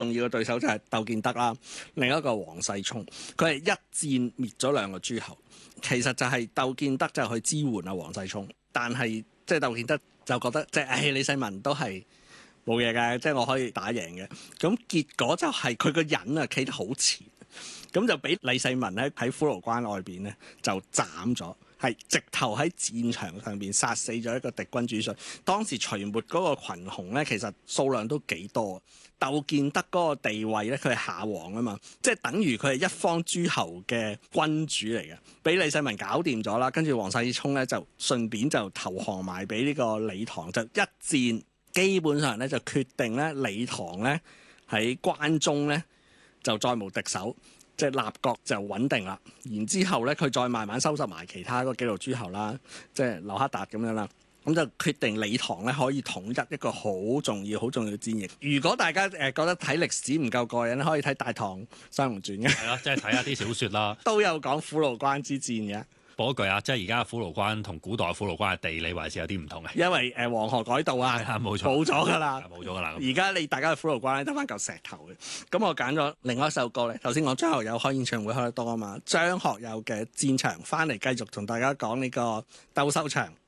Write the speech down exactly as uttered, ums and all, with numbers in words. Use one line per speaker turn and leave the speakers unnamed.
重要嘅對手就係竇建德啦，另一個王世充，佢係一戰滅咗兩個諸侯。其實就係竇建德就去支援啊王世充，但係即係竇建德就覺得即係唉李世民都係冇嘢嘅，即係我可以打贏嘅。咁結果就係佢個人啊企得好前，咁就俾李世民咧喺虎牢關外邊咧就斬咗。係直頭喺戰場上邊殺死咗一個敵軍主帥。當時隋末嗰個群雄咧，其實數量都幾多。竇建德嗰個地位咧，佢係夏王啊嘛，即係等於佢係一方諸侯嘅君主嚟嘅。俾李世民搞掂咗啦，跟住王世充咧就順便就投降埋俾呢個李唐，就一戰基本上咧就決定咧李唐咧喺關中咧就再無敵手。即係立國就穩定啦，然之後咧佢再慢慢收拾埋其他嗰個幾路諸侯啦，即係劉克達咁樣啦，咁就決定李唐咧可以統一一個好重要、好重要嘅戰役。如果大家誒覺得睇歷史唔夠過癮，可以睇《大唐雙龍傳》嘅，
係啦，即係睇下啲小説啦，
都有講虎牢關之戰嘅。
補一句啊，即係而家虎牢關同古代虎牢關嘅地理位置有啲唔同嘅，
因為誒黃河改道啊，
冇錯，
冇咗㗎啦，
冇咗㗎啦。
而家你大家去虎牢關咧得翻嚿石頭嘅。咁我揀咗另外一首歌咧，頭先講張學友開演唱會開得多啊嘛，張學友嘅《戰場》翻嚟繼續同大家講呢個鬥獸場。